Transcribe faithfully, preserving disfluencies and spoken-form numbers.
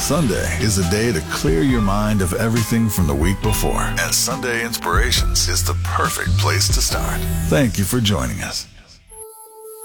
Sunday is a day to clear your mind of everything from the week before, and Sunday Inspirations is the perfect place to start. Thank you for joining us.